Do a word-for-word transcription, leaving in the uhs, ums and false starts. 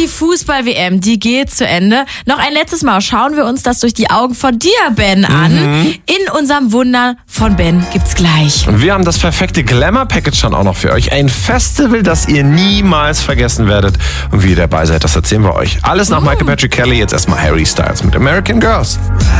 die Fußball-W M, die geht zu Ende. Noch ein letztes Mal schauen wir uns das durch die Augen von dir, Ben, an. Mhm. In unserem Wunder von Ben gibt's gleich. Und wir haben das perfekte Glamour-Package dann auch noch für euch. Ein Festival, das ihr niemals vergessen werdet. Und wie ihr dabei seid, das erzählen wir euch. Alles nach uh. Michael Patrick Kelly. Jetzt erstmal Harry Styles mit American Girls.